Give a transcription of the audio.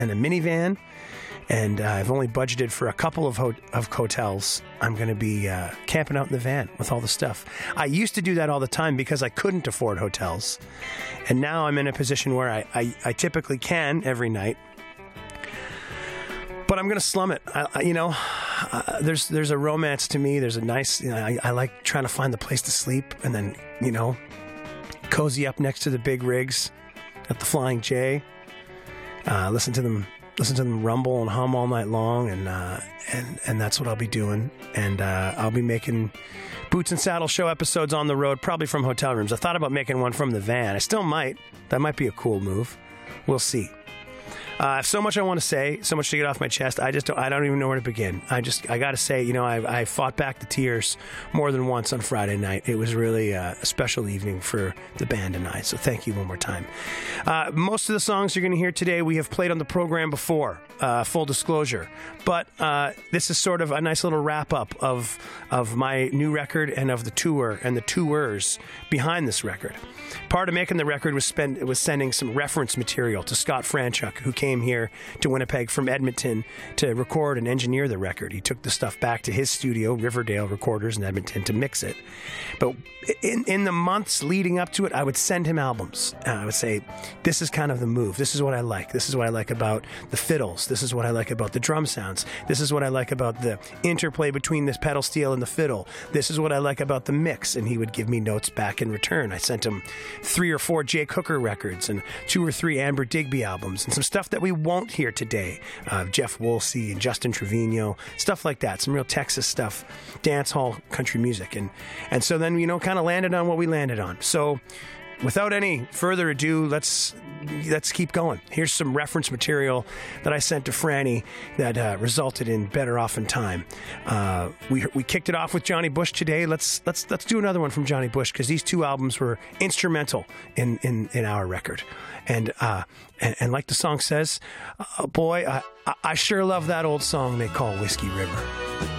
and a minivan. And I've only budgeted for a couple of hotels. I'm going to be camping out in the van with all the stuff. I used to do that all the time because I couldn't afford hotels. And now I'm in a position where I typically can every night. But I'm going to slum it. There's a romance to me. There's a nice, I like trying to find the place to sleep and then, cozy up next to the big rigs at the Flying J. Listen to them rumble and hum all night long, and that's what I'll be doing. And I'll be making Boots and Saddle show episodes on the road, probably from hotel rooms. I thought about making one from the van. I still might. That might be a cool move. We'll see. So much I want to say, so much to get off my chest. I don't even know where to begin. I got to say, I fought back the tears more than once on Friday night. It was really a special evening for the band and I. So thank you one more time. Most of the songs you're going to hear today, we have played on the program before, full disclosure. But this is sort of a nice little wrap up of my new record and of the tour and the tours behind this record. Part of making the record was sending some reference material to Scott Franchuk, who came here to Winnipeg from Edmonton to record and engineer the record. He took the stuff back to his studio, Riverdale Recorders in Edmonton, to mix it. But in the months leading up to it, I would send him albums. I would say, this is kind of the move. This is what I like. This is what I like about the fiddles. This is what I like about the drum sounds. This is what I like about the interplay between this pedal steel and the fiddle. This is what I like about the mix. And he would give me notes back in return. I sent him 3 or 4 Jake Hooker records and 2 or 3 Amber Digby albums and some stuff that we won't hear today. Jeff Woolsey and Justin Trevino, stuff like that. Some real Texas stuff, dance hall country music. And so then, kind of landed on what we landed on. So without any further ado, let's keep going. Here's some reference material that I sent to Franny that resulted in Better Off in Time. We kicked it off with Johnny Bush today. Let's do another one from Johnny Bush, because these 2 albums were instrumental in our record. And like the song says, boy, I sure love that old song they call Whiskey River.